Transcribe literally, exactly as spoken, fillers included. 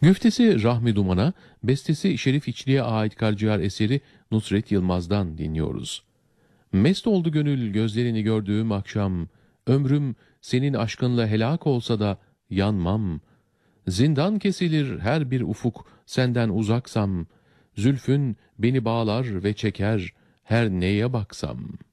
Güftesi Rahmi Duman'a, bestesi Şerif İçli'ye ait Karciğer eseri Nusret Yılmaz'dan dinliyoruz. Mest oldu gönül gözlerini gördüğüm akşam, ömrüm senin aşkınla helak olsa da yanmam. Zindan kesilir her bir ufuk senden uzaksam, zülfün beni bağlar ve çeker her neye baksam.''